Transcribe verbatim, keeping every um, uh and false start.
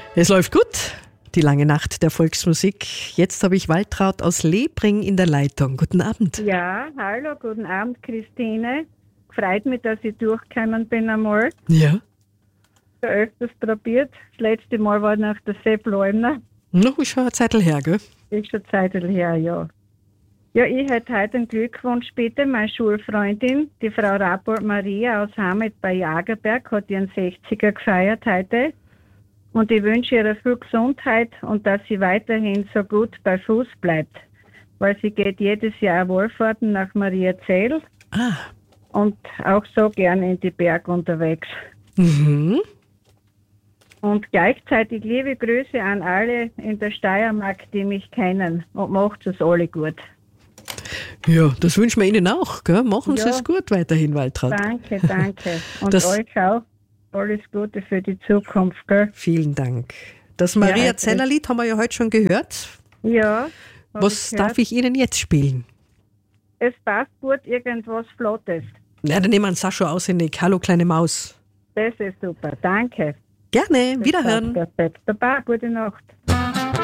Es läuft gut, die lange Nacht der Volksmusik. Jetzt habe ich Waltraud aus Lebring in der Leitung. Guten Abend. Ja, hallo, guten Abend, Christine. Freut mich, dass ich durchgekommen bin einmal. Ja. Ich habe öfters probiert. Das letzte Mal war nach der Sepp Leumner. Noch ist schon eine Zeit her, gell? Ist schon Zeit her, ja. Ja, ich hätte heute einen Glückwunsch bitte. Meine Schulfreundin, die Frau Rappold Maria aus Hamet bei Jagerberg, hat ihren sechziger gefeiert heute. Und ich wünsche ihr viel Gesundheit und dass sie weiterhin so gut bei Fuß bleibt. Weil sie geht jedes Jahr Wallfahrten nach Mariazell. Ah. Und auch so gerne in die Berge unterwegs. Mhm. Und gleichzeitig liebe Grüße an alle in der Steiermark, die mich kennen. Und macht es alle gut. Ja, das wünschen wir Ihnen auch, gell? Machen Ja. Sie es gut weiterhin, Waltraud. Danke, danke. Und Das- euch auch alles Gute für die Zukunft, gell? Vielen Dank. Das Maria Ja, Zeller Lied haben wir ja heute schon gehört. Ja. hab Was ich darf gehört. ich Ihnen jetzt spielen? Es passt gut, irgendwas Flottes. Na, dann nehmen wir einen Sascha Ausenig. Hallo, kleine Maus. Das ist super, danke. Gerne, Das wiederhören. passt perfekt. Baba, gute Nacht.